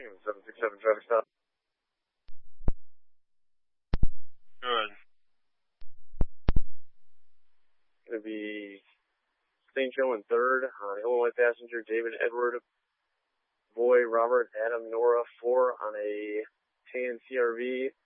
morning, 767 traffic stop. Good. Going to be St. Joe and 3rd on Illinois passenger David Edward, boy Robert Adam Nora 4 on a tan CRV